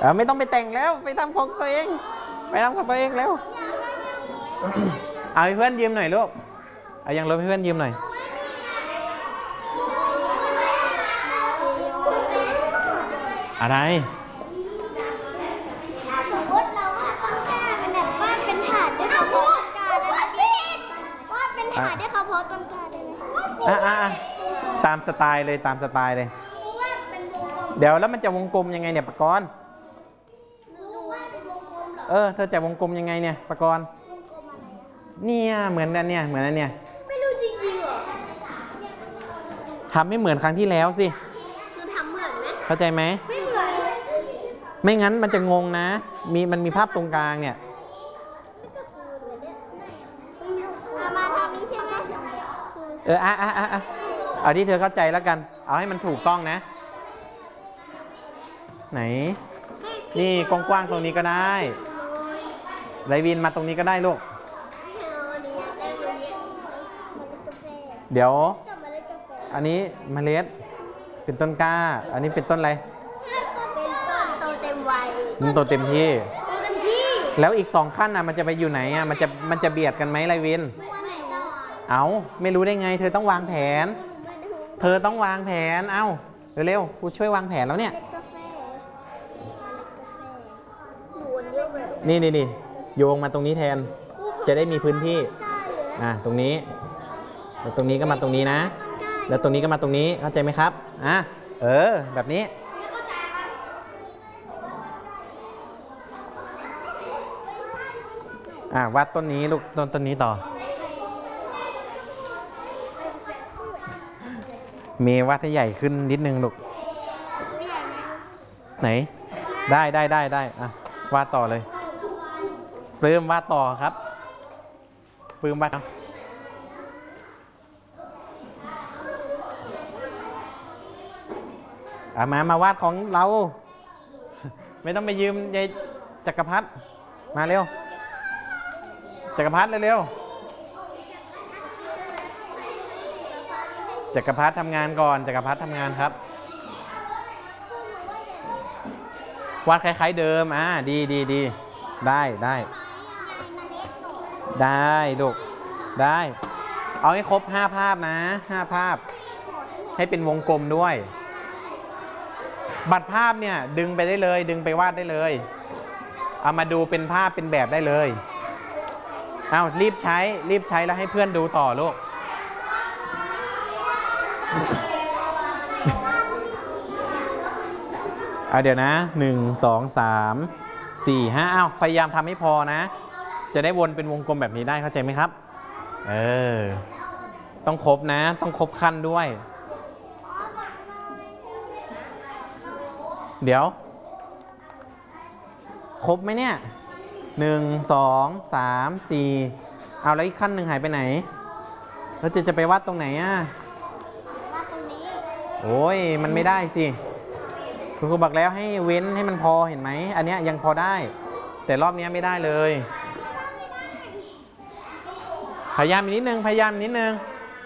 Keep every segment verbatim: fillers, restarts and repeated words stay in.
อไม่ต้องไปแต่งแล้วไปทำของตัวเองไปทำของตัวเองแล้วเอาให้เพื่อนยืมหน่อยลูกเอายังลบให้เพื่อนยืมหน่อยอะไรสมมติเราวาดต้นกล้ามันแบบวาดเป็นถาดด้วยเขาโพสต้นกล้าได้ไหมวาดเป็นถาดด้วยเขาโพสต้นกล้าได้ไหมอ่ะอ่ะตามสไตล์เลยตามสไตล์เลยเดี๋ยวแล้วมันจะวงกลมยังไงเนี่ยปะกรณ์เออเธอจะวงกลมยังไงเนี่ยปะกรณ์เนี่ยเหมือนกันเนี่ยเหมือนกันเนี่ยไม่รู้จริงๆเหรอทำไม่เหมือนครั้งที่แล้วสิคือทำเหมือนไหมเข้าใจไหมไม่เหมือนไม่งั้นมันจะงงนะมีมันมีภาพตรงกลางเนี่ยมาทำนี้ใช่ไหมเอออ่ะอ่ะอ่ะอ่ะเอาที่เธอเข้าใจแล้วกันเอาให้มันถูกต้องนะไหนนี่กว้างๆตรงนี้ก็ได้ไรวินมาตรงนี้ก็ได้ลูกเดี๋ยวอันนี้เมล็ดเป็นต้นกล้าอันนี้เป็นต้นอะไรเป็นต้นโตเต็มวัยมันโตเต็มที่โตเต็มที่แล้วอีกสองขั้นอ่ะมันจะไปอยู่ไหนอ่ะมันจะมันจะเบียดกันไหมไรวินเอาไม่รู้ได้ไงเธอต้องวางแผนเธอต้องวางแผนเอ้าเร็วๆครูช่วยวางแผนแล้วเนี่ยนี่นี่นี่โยงมาตรงนี้แทนจะได้มีพื้นที่อ่ะตรงนี้แล้วตรงนี้ก็มาตรงนี้นะแล้วตรงนี้ก็มาตรงนี้เข้าใจไหมครับอ่ะเออแบบนี้อ่ะวาดต้นนี้ลูกต้นต้นนี้ต่อเมย์วาดให้ใหญ่ขึ้นนิดนึงลูกไหนได้ได้ได้ได้อ่ะวาดต่อเลยปลื้มวาดต่อครับปลื้มวาดเอามามาวาดของเราไม่ต้องไปยืมยายจักรพรรดิมาเร็วจักรพรรดิเร็วจักรพรรดิทำงานก่อนจักรพรรดิทำงานครับวาดคล้ายๆเดิมอ่ะดีดีดีได้ได้ได้ลูกได้เอาให้ครบห้าภาพนะห้าภาพให้เป็นวงกลมด้วยบัตรภาพเนี่ยดึงไปได้เลยดึงไปวาดได้เลยเอามาดูเป็นภาพเป็นแบบได้เลยเอารีบใช้รีบใช้แล้วให้เพื่อนดูต่อลูกเอาเดี๋ยวนะหนึ่งสองสามสี่ห้าเอาพยายามทำให้พอนะจะได้วนเป็นวงกลมแบบนี้ได้เข้าใจไหมครับเออต้องครบนะต้องครบขั้นด้วยเดี๋ยวครบไหมเนี่ยหนึ่งสองสามสี่เอาแล้วอีกขั้นหนึ่งหายไปไหนแล้วจะจะไปวัดตรงไหนอ่ะวัดตรงนี้โอ้ยมันไม่ได้สิคุณครูบอกแล้วให้เว้นให้มันพอเห็นไหมอันเนี้ยยังพอได้แต่รอบนี้ไม่ได้เลยพยายามนิดนึงพยายามนิดนึง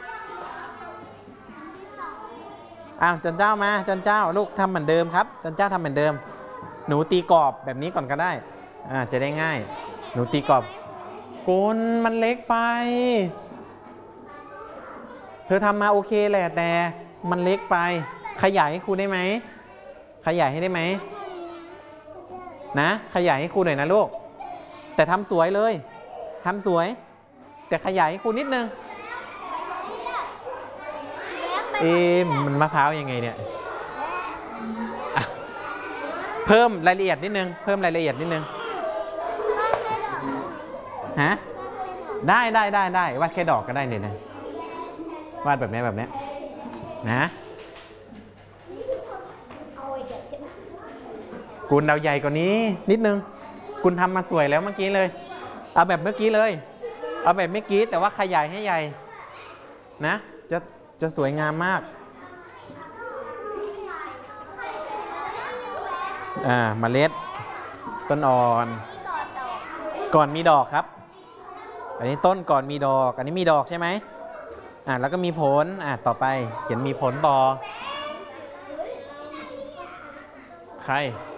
อ้าวจันเจ้ามาจันเจ้าลูกทำเหมือนเดิมครับจันเจ้าทำเหมือนเดิมหนูตีกรอบแบบนี้ก่อนก็ได้อ่าจะได้ง่ายหนูตีกรอบกุลมันเล็กไปเธอทำมาโอเคแหละแต่มันเล็กไปขยายให้ครูได้ไหมขยายให้ได้ไหมนะขยายให้ครูหน่อยนะลูกแต่ทำสวยเลยทำสวยแต่ขยายให้ครูนิดนึงเอ๊ะมันมะพร้าวยังไงเนี่ยเพิ่มรายละเอียดนิดนึงเพิ่มรายละเอียดนิดนึงฮะได้ได้ได้ได้วาดแค่ดอกก็ได้เนี่ยนะวาดแบบนี้แบบนี้นะกุลเอาใหญ่กว่านี้นิดนึงกุลทำมาสวยแล้วเมื่อกี้เลยเอาแบบเมื่อกี้เลยเอาแบบเมื่อกี้แต่ว่าขยายให้ใหญ่นะจะจะสวยงามมากอ่าเมล็ดต้นอ่อนก่อนมีดอกครับอันนี้ต้นก่อนมีดอกอันนี้มีดอกใช่ไหมอ่าแล้วก็มีผลอ่าต่อไปเขียนมีผลต่อใคร